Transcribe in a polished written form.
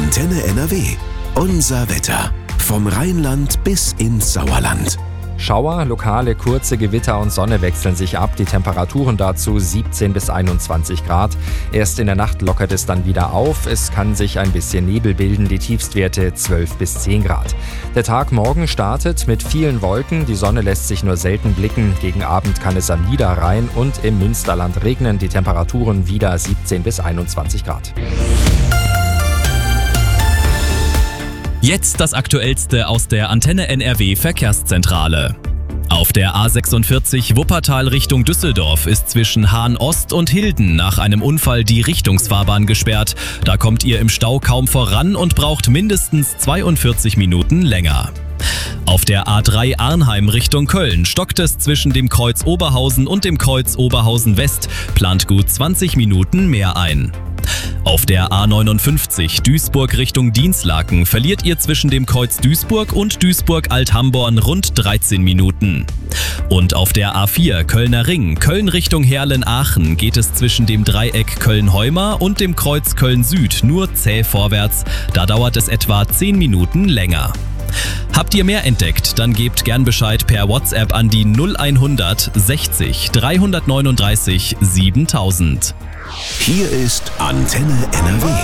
Antenne NRW. Unser Wetter. Vom Rheinland bis ins Sauerland. Schauer, lokale kurze Gewitter und Sonne wechseln sich ab. Die Temperaturen dazu 17 bis 21 Grad. Erst in der Nacht lockert es dann wieder auf. Es kann sich ein bisschen Nebel bilden. Die Tiefstwerte 12 bis 10 Grad. Der Tag morgen startet mit vielen Wolken. Die Sonne lässt sich nur selten blicken. Gegen Abend kann es am Niederrhein und im Münsterland regnen. Die Temperaturen wieder 17 bis 21 Grad. Jetzt das Aktuellste aus der Antenne NRW Verkehrszentrale. Auf der A46 Wuppertal Richtung Düsseldorf ist zwischen Hahn-Ost und Hilden nach einem Unfall die Richtungsfahrbahn gesperrt. Da kommt ihr im Stau kaum voran und braucht mindestens 42 Minuten länger. Auf der A3 Arnheim Richtung Köln stockt es zwischen dem Kreuz Oberhausen und dem Kreuz Oberhausen West, plant gut 20 Minuten mehr ein. Auf der A59 Duisburg Richtung Dinslaken verliert ihr zwischen dem Kreuz Duisburg und Duisburg-Althamborn rund 13 Minuten. Und auf der A4 Kölner Ring, Köln Richtung Heerlen-Aachen geht es zwischen dem Dreieck Köln-Heuma und dem Kreuz Köln-Süd nur zäh vorwärts. Da dauert es etwa 10 Minuten länger. Habt ihr mehr entdeckt, dann gebt gern Bescheid per WhatsApp an die 0100 60 339 7000. Hier ist Antenne NRW.